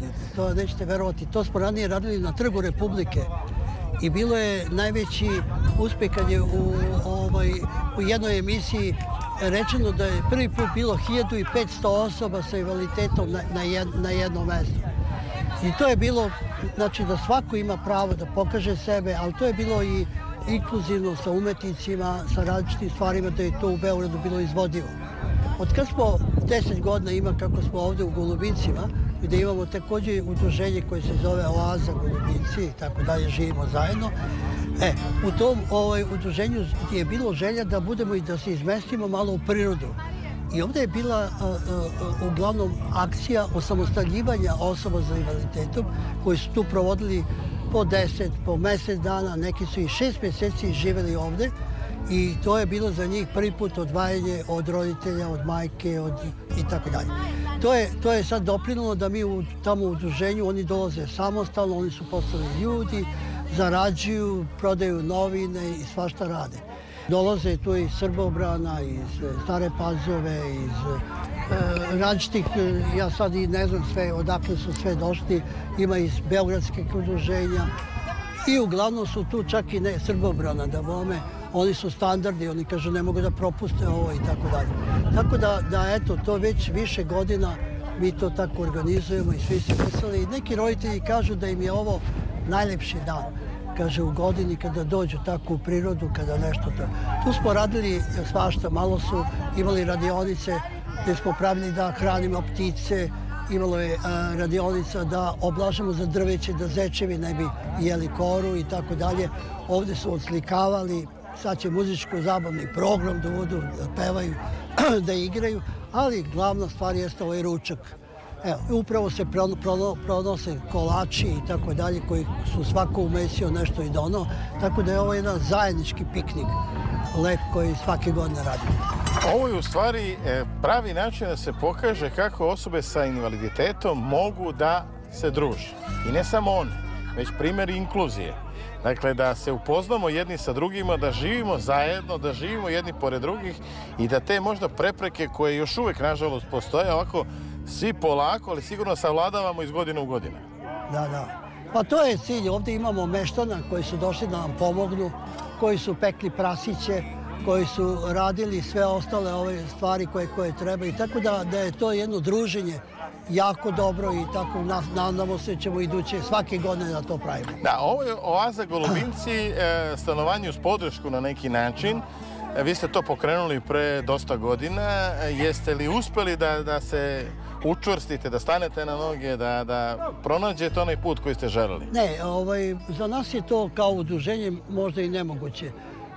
godine. To nećete verovati. To smo ranije radili na Trgu Republike i bilo je najveći uspeh kad je u jednoj emisiji rečeno da je prvi put bilo 1500 osoba sa invaliditetom na jednom mestu. I to je bilo, znači da svako ima pravo da pokaže sebe, ali to je bilo i inkluzivno sa umetnicima, sa različitim stvarima, da je to u Beogradu bilo izvodivo. Od kad smo 10 godina ima kako smo ovde u Golubincima, gde imamo takođe udruženje koje se zove Oaza Golubinci i tako dalje, živimo zajedno. U tom udruženju je bilo želja da budemo i da se izmestimo malo u prirodu. I ovde je bila uglavnom akcija osamostaljivanja osoba za invaliditetom koji su tu provodili po 10, po mesec dana, neki su i 6 meseci živeli ovde i to je bilo za njih prvi put odvajanje od roditelja, od majke i tako dalje. To je sad doprinalo da mi tamo u udruženju, oni dolaze samostalno, oni su postali ljudi, zarađuju, prodaju novine i svašta rade. Dolaze tu iz Srbobrana, iz Stare Pazove, iz različitih, ja sad i ne znam sve odakle su sve došli, ima iz beogradskih udruženja i uglavnom su tu čak i Srbobrana, da bome, oni su standardi, oni kažu ne mogu da propuste ovo i tako dalje. Tako da eto, to već više godina mi to tako organizujemo i svi se veseli. I neki roditelji kažu da im je ovo najlepši dan. Kaže, u godini kada dođu tako u prirodu, kada nešto to. Tu smo radili svašta, malo su imali radionice gde smo pravili da hranimo ptice, imalo je radionica da oblažemo za drveće, da zečevi ne bi jeli koru i tako dalje. Ovde su odslikavali, sad će muzičko-zabavni program da budu, da pevaju, da igraju, ali glavna stvar jeste ovaj ručak. Evo, upravo se pronose kolači i tako dalje, koji su svako umesio nešto i donao, tako da je ovo jedan zajednički piknik, lep koji svake godine radimo. Ovo je u stvari pravi način da se pokaže kako osobe sa invaliditetom mogu da se druže. I ne samo one, već primjer inkluzije. Dakle, da se upoznamo jedni sa drugima, da živimo zajedno, da živimo jedni pored drugih i da te možda prepreke koje još uvek, nažalost, postoje, ovako svi polako, ali sigurno savladavamo iz godine u godinu. Da. Pa to je cilj. Ovde imamo meštana koji su došli da nam pomognu, koji su pekli prasiće, koji su radili sve ostale ove stvari koje treba i tako da je to jedno druženje jako dobro i tako nadamo se ćemo iduće svake godine da to pravimo. Da, ovo je Oaza Golubinci, stanovanje uz podršku na neki način. Vi ste to pokrenuli pre dosta godina. Jeste li uspeli da se učvrstite, da stanete na noge, da pronađete onaj put koji ste želeli? Ne, za nas je to kao udruženje možda i nemoguće.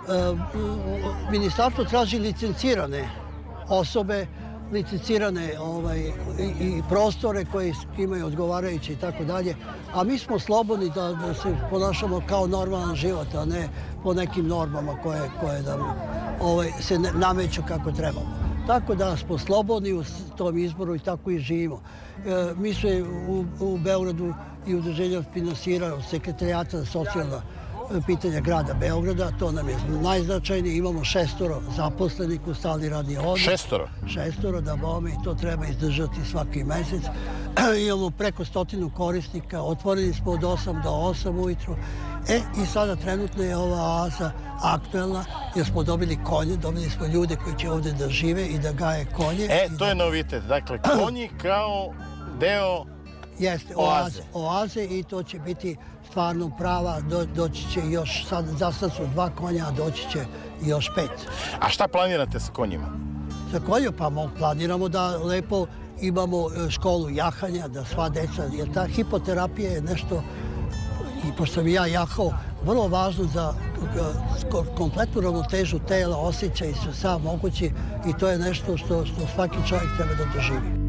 Ministarstvo traži licencirane osobe, licencirane i prostore koji imaju odgovarajuće i tako dalje, a mi smo slobodni da se ponašamo kao normalan život, a ne po nekim normama koje se nameću kako trebamo. Tako da smo slobodni u tom izboru i tako i živimo. Mi se u Beogradu i udruženja finansiraju Sekretarijata za socijalna pitanja grada Beograda, to nam je najznačajnije. Imamo 6 zaposlenih u stalni radni odnos. 6? Da bome, i to treba izdržati svaki mesec. Imamo preko 100 korisnika, otvoreni smo od 8 do 8 ujutru. I sada trenutno je ova oaza aktuelna jer smo dobili konje, dobili smo ljude koji će ovde da žive i da gaje konje. To je novitet, dakle konji kao deo jeste, oaze i to će biti stvarno prava, doći će još, za sad su 2 konja, a doći će još 5. A šta planirate sa konjima? Sa konjima pa planiramo da lepo imamo školu jahanja, da sva deca, jer ta hipoterapija je nešto, i pošto sam ja jahao, vrlo važno za kompletnu ravnotežu tela, osjećaj su sav mogući i to je nešto što svaki čovjek treba da doživi.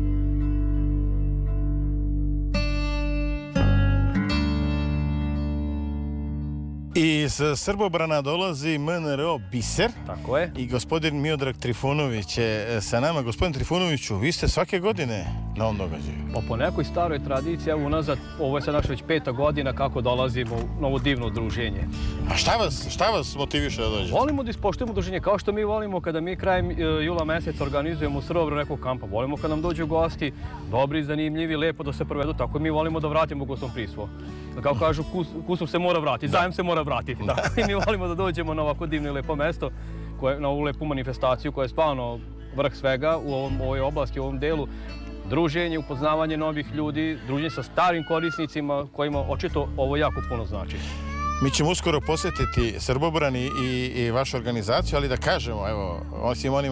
I Iz Srbobrana dolazi MNRO Biser. Tako je. I gospodin Miodrag Trifunović je sa nama. Gospodin Trifunoviću, vi ste svake godine na ovom događaju. Pa po nekoj staroj tradiciji, evo unazad, ovo je sad naša već 5. godina kako dolazimo na ovo divno udruženje. A šta vas motiviše da dođete? Volimo da ispoštujemo udruženje, kao što mi volimo kada mi krajem jula meseca organizujemo u Srbobranu nekog kampa. Volimo kada nam dođu gosti, dobri, zanimljivi, lepo da se provedu, tako mi volimo da vratimo gostoprimstvo. Kao kažu, kusur se mora vratiti, zajem se mora vratiti. I mi volimo da dođemo na ovako divno i lepo mesto, na ovu lepu manifestaciju koja je stvarno vrh svega u ovoj oblasti, u ovom delu. Druženje, upoznavanje novih ljudi, druženje sa starim korisnicima kojima očito ovo jako puno znači. Mi ćemo uskoro posjetiti Srbobran i vašu organizaciju, ali da kažemo, evo, osim onima